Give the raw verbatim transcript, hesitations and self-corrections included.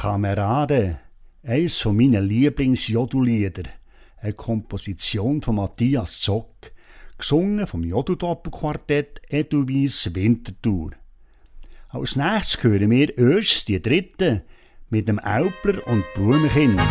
Kamerade, eines von meinen Lieblingsjodellieder, eine Komposition von Matthias Zock, gesungen vom Jodeldoppelquartett Edelweiss Winterthur. Als nächstes hören wir erst die dritte mit dem Aupler und Blumenkind.